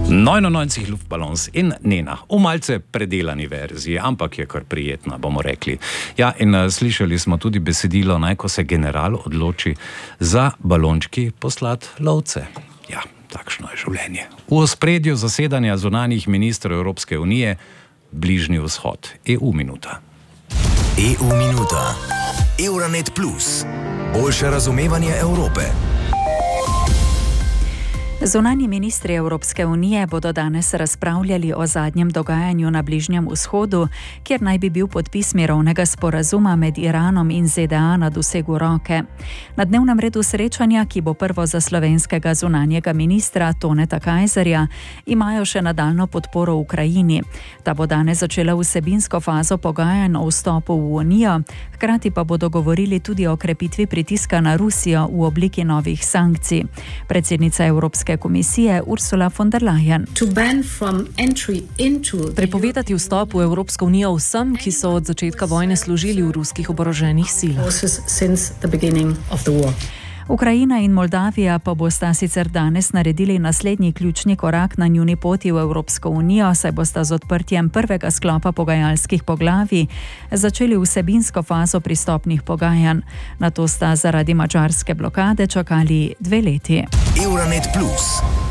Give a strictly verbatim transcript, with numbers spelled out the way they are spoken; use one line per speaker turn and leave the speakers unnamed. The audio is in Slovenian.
devetinosemdeset Luftballons in Nena, v malce predelani verziji, ampak je kar prijetna, bomo rekli. Ja, in uh, slišali smo tudi besedilo, naj ko se general odloči za balončki poslati lovce. Ja, takšno je življenje. V ospredju zasedanja zunanjih ministrov Evropske unije Bližnji vzhod. E U minuta.
E U minuta. Euranet Plus. Boljše razumevanje Evrope.
Zunanji ministri Evropske unije bodo danes razpravljali o zadnjem dogajanju na Bližnjem vzhodu, kjer naj bi bil podpis mirovnega sporazuma med Iranom in Z D A na dosegu roke. Na dnevnem redu srečanja, ki bo prvo za slovenskega zunanjega ministra Toneta Kajzerja, imajo še nadaljno podporo Ukrajini. Ta bo danes začela vsebinsko fazo pogajanj o vstopu v Unijo, hkrati pa bodo govorili tudi o krepitvi pritiska na Rusijo v obliki novih sankcij. Predsednica Evropske komisije Ursula von der Leyen.
Prepovedati vstop v Evropsko unijo vsem, ki so od začetka vojne služili v ruskih oboroženih silah.
Ukrajina in Moldavija pa bosta sicer danes naredili naslednji ključni korak na njuni poti v Evropsko unijo, saj bosta z odprtjem prvega sklopa pogajalskih poglavij začeli vsebinsko fazo pristopnih pogajanj. Na to sta zaradi madžarske blokade čakali dve leti.
Euranet Plus.